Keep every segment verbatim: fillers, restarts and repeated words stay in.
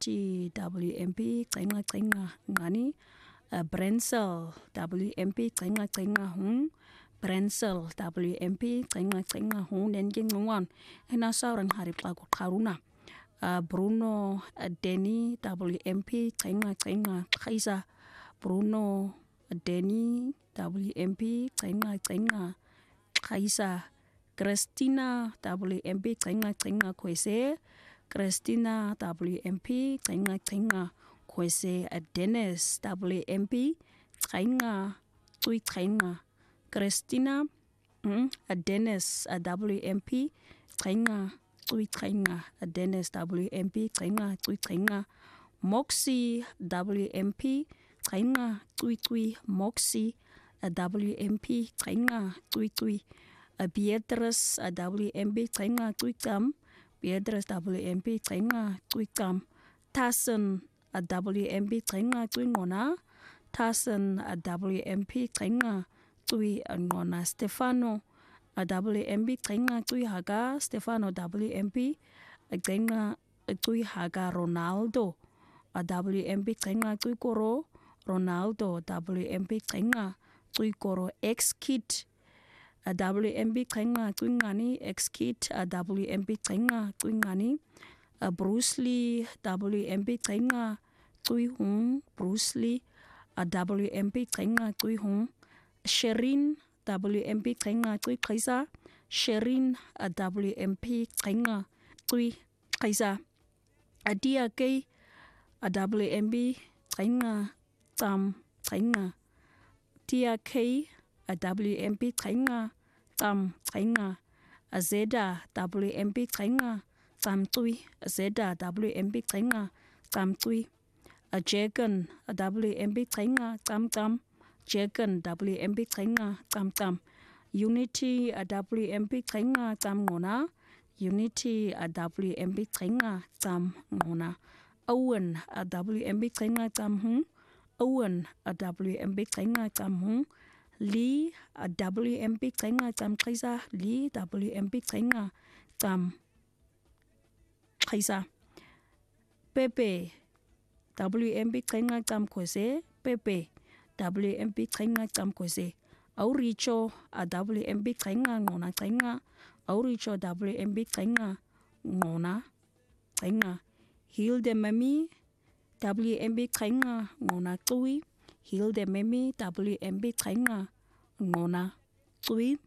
Unity W M P Cenga Cenga Ngani uh, Brensel W M P Cenga Cenga Hung Brensel W M P Cenga Cenga Hung Nengi Ngwan Hina Sauran Harip Lago Karuna uh, Bruno uh, Denny W M P Cenga Cenga Kaiser Bruno uh, Denny W M P Cenga Cenga Kaiser Christina W M P Cenga Cenga Kwese Christina W M P Cenga Cenga Kwese Dennis W M P Cenga Tui Cenga Christina mm, Dennis W M P Cenga Tui Cenga Dennis W M P Cenga Tui Cenga Moxie W M P Cenga Tui Tui Moxie W M P Cenga Tui Tui Beatrice W M P Cenga Tui Kam Beatrice W M P Cenga Tui Kam Tassen W M P Cenga Tui Ngona Tassen W M P Cenga Tui Ngona Stefano W M P Cenga Tui Haga Stefano W M P Cenga Tui Haga Ronaldo W M P Cenga Tui Koro Ronaldo W M P Cenga Tui Koro X-Kid W M P Cenga Tui Ngani X-Kid W M P Cenga Tui Ngani Bruce Lee W M P Cenga Tui Hung Bruce Lee W M P Cenga Tui Hung Sherin W M P Cenga Tui Kaisa Sherin W M P Cenga Tui Kaisa Adia K W M P Cenga Tam Cenga Tia K W M P Cenga Tam Cenga Zeda W M P Cenga Tam Tui Zeda W M P Cenga Tam Tui Jagan W M P Cenga Tam Tam Jagan W M P Cenga Tam Tam Unity W M P Cenga Tam Ngona Unity W M P Cenga Tam Ngona Owen W M P Cenga Tam Hung Owen W M P Cenga Tam Hung Lee W M P Cenga Tam Kaisa Lee W M P Cenga Tam Kaisa Pepe W M P Cenga Tam Kwese Pepe W M P Cenga Tam Kwese Auricho W M P Cenga Ngona Cenga Auricho W M P Cenga Ngona Cenga Hilde Mami W M P Cenga Ngona Tui Hilde Mami W M P Cenga Ngona Tui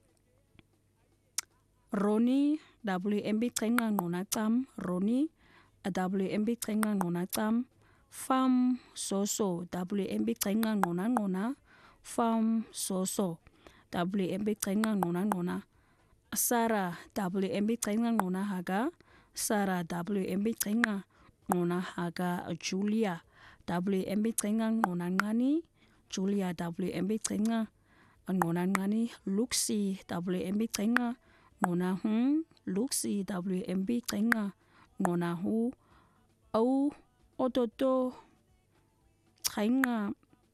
Roni W M P Cenga Ngona Tam Roni W M P Cenga Ngona Tam Fam Soso W M P Cenga Ngona Ngona Fam Soso W M P Cenga Ngona Ngona Sara W M P Cenga Ngona Haga Sara W M P Cenga Ngona Haga Julia W M P Cenga Ngona Ngani Julia W M P Cenga Ngona Ngani Luxi W M P Cenga Ngona Hung Luxi W M P Cenga Ngona Hu Au Ototo Cenga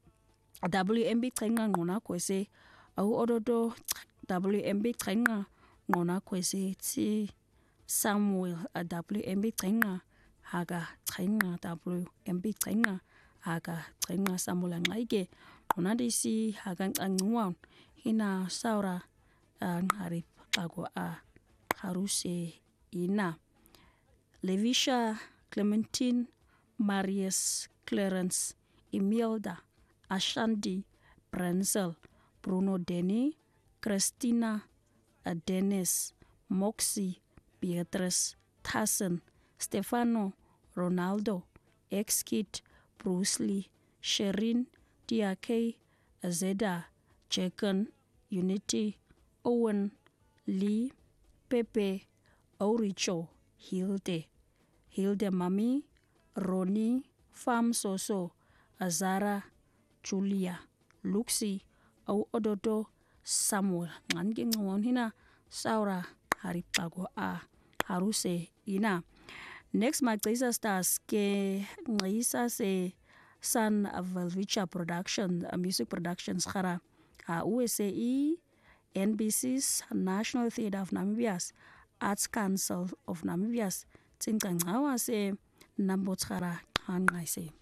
W M P Cenga Ngona Kwese Au Ototo W M P Cenga Ngona Kwese Ti Samuel W M P Cenga Haga Cenga W M P Cenga Haga Cenga Samuel Ngaike Onadisi Haga Ngwan Hina Saura Ngarip Lago A Haruse Ina Levisha Clementine Marius Clarence Imelda Ashandi Brenzel Bruno Denny Christina Dennis Moxie Beatrice Tassen Stefano Ronaldo X-Kid Bruce Lee Sherin Tia K Zeda Jagan Unity Owen Lee Pepe Auricho Hilde Hilde Mami Roni Fam Soso Azara Julia Luxi Au Ododo Samuel Ngangi Ngawon Hina Saura Haripago A Haruse Ina Next Magdisa Stars Ke Ngisa Se Son of Velvicha Production uh, Music Productions Khara uh, U S A E N B C's National Theatre of Namibia's Arts Council of Namibia's Tsinkangawa Se Nambotshara Hangaise.